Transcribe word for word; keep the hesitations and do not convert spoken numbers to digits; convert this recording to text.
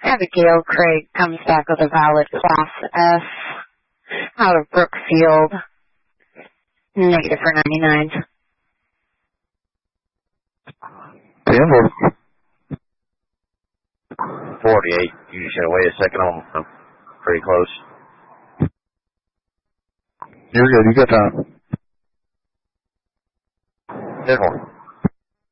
Abigail Craig comes back with a valid Class F out of Brookfield. Negative for ninety-nine. Denver. forty-eight. You should wait a second. I'm, I'm pretty close. You're good. You got time. Denver.